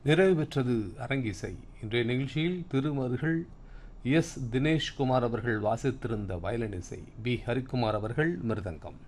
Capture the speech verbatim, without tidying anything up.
நிறைவு பெற்றது அரங்கிசை. இன்றைய நிகழ்ச்சியில் திருமருகள் எஸ் தினேஷ்குமார் அவர்கள் வாசித்திருந்த வயலின் இசை, பி ஹரிக்குமார் அவர்கள் மிருதங்கம்.